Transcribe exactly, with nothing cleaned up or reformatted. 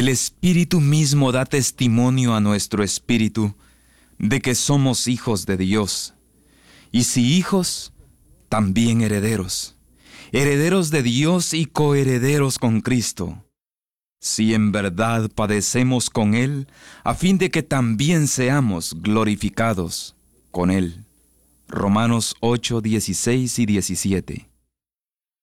El Espíritu mismo da testimonio a nuestro espíritu de que somos hijos de Dios. Y si hijos, también herederos, herederos de Dios y coherederos con Cristo. Si en verdad padecemos con Él, a fin de que también seamos glorificados con Él. Romanos ocho, dieciséis y diecisiete.